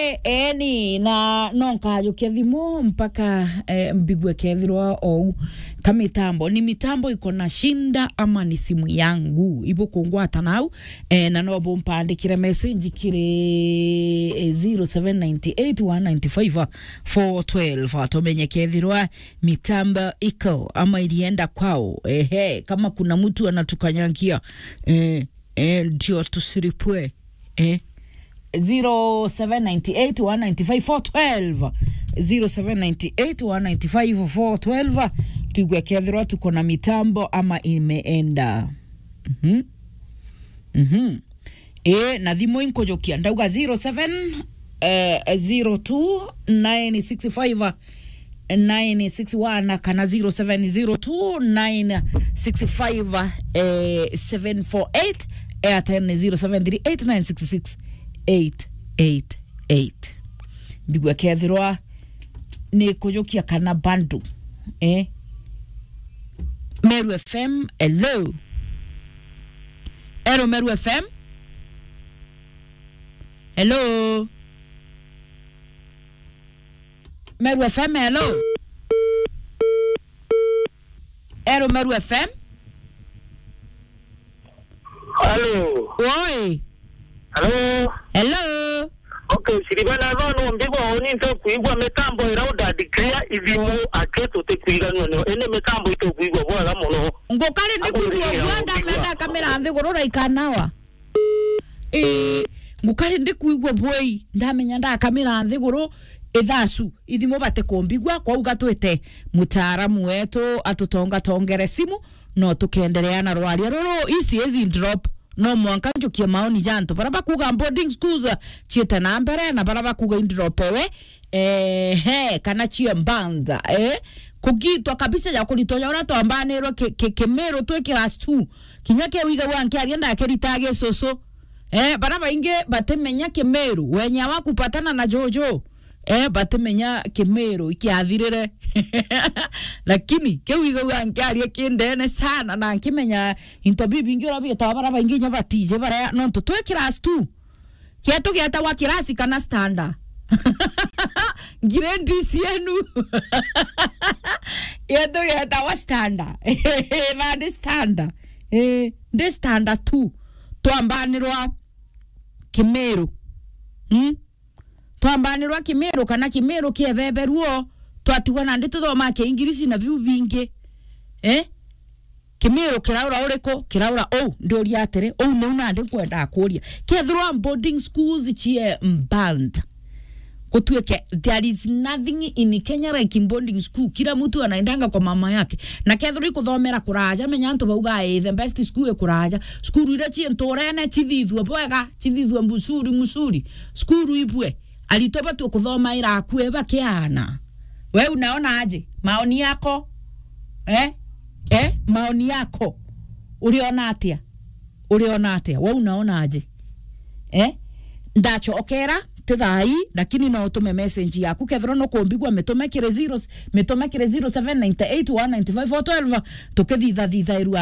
eni na nonka jukedhimo mpaka mbigwe kethirwa ou kamitambo ni mitambo iko na shinda ama ni simu yangu ibo kongwata nau na no bompandikire message kire 0798195412 atomenye kethirwa mitambo iko ama ilienda kwao kama kuna mtu anatukanyangia ndio tusiripwe 0798195412 0798195412 tuigwe kethirwa tuko na mitambo ama imeenda na thimo inkojokia ndauga 0702965961 kana 0702965748 airtime 0738966888 bigwa kethirwa ni kujokia kana bandu Meru FM hello Meru FM hello Meru FM hello Meru FM Hello. Oi. Hello. Hello. Okay, siribana vano mbigo oni nto kuigwa metambo irauda declare ivimu aketo te kuiga no ene metambo ito kuigwa bwa mono. Ngokale ndi kuigwa bwanda menda kamera ande gorora ikanawa. Ngokale ndi kuigwa bwei ndamenya nda kamera ande goro ethasu ithimo bate kombigwa kwa ugatwete mutaaramu wetu atutonga tongere simu no tukendelea na rwaria roro isi ezi drop no mwanka njokia maoni janto baraba kuga boarding schools chita na mbere na baraba kuga indrop we kana chia mbanda kugitwa kabisa ya kulitonya ora to ambanero kemero to class 2 kinyake wiga wanke arienda akeritage soso baraba inge batemenya kemeru wenya wakupatana na jojo batemenya kemero ikiathirire lakini kewiga wanke ari kindene sana na nkimenya interview ingira bita baraba inginya batije bara no to class 2 kieto giata wa kirasi kana standard grade sienu yedo giata wa standard na de standard de standard 2 twambanirwa kemero twambanirwa kimero kana kimero kiebeberuo twatigana ndi tuthoma ke ingirisi na biu bingi kimero kiraura uriko kiraura ndori atere ne una ndi kwenda akuria kethirwa boarding schools chie mband kutueke there is nothing in Kenya like boarding school kila mtu anaendanga kwa mama yake na kethirwa ikuthomera kuraja menya ntu bauga the best school ekuraja school ira chie ntorene chithithwe bwega chithithwe musuri school ibwe alitoba tu kuthoma ira kueba kiana wewe unaona aje maoni yako maoni yako uliona atia wewe unaona aje ndacho okera tithai lakini no utume message yaku kethro no kumbigwa metomekire 0798195412 tukethitha irua